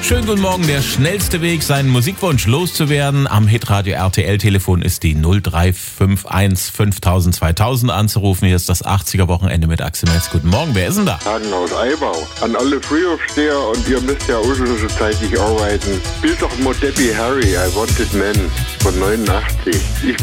Schönen guten Morgen. Der schnellste Weg, seinen Musikwunsch loszuwerden, am Hitradio RTL-Telefon ist die 0351 5000 2000 anzurufen. Hier ist das 80er-Wochenende mit Axel Metz. Guten Morgen, wer ist denn da? Hagen aus Eibau. An alle Frühaufsteher, und ihr müsst ja auch schon so zeitig arbeiten. Spielt doch mal Debbie Harry, I Wanted Men von 89.